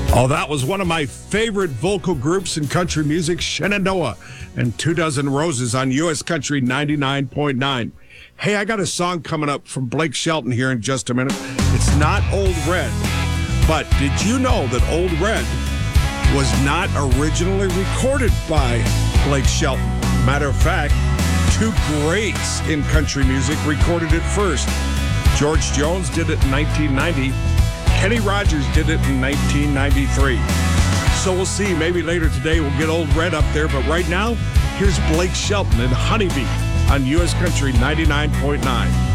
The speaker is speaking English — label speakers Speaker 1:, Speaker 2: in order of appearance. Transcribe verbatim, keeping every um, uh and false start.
Speaker 1: Oh, that was one of my favorite vocal groups in country music, Shenandoah and Two Dozen Roses on U S Country ninety-nine point nine. Hey, I got a song coming up from Blake Shelton here in just a minute. It's not Old Red, but did you know that Old Red was not originally recorded by Blake Shelton? Matter of fact, two greats in country music recorded it first. George Jones did it in nineteen ninety. Kenny Rogers did it in nineteen ninety-three. So we'll see. Maybe later today we'll get Old Red up there. But right now, here's Blake Shelton and Honeybee on U S Country ninety-nine point nine.